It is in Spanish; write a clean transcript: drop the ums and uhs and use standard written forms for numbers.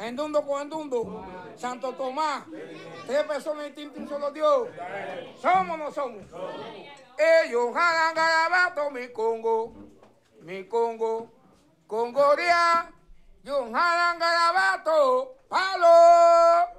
Endundo con endundo. Santo Tomás. 3 personas distintas, un solo Dios. ¿Somos o no somos? Ellos jalan garabato, mi Congo. Mi Congo. Congoria. Yo jalan garabato. Palo.